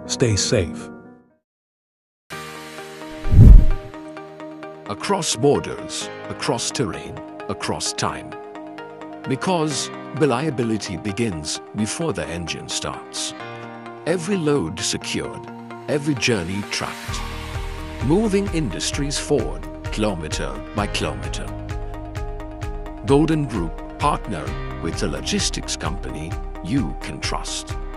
Stay safe. Across borders, across terrain, across time. Because reliability begins before the engine starts. Every load secured, every journey tracked. Moving industries forward, kilometer by kilometer. Golden Group partner with a logistics company you can trust.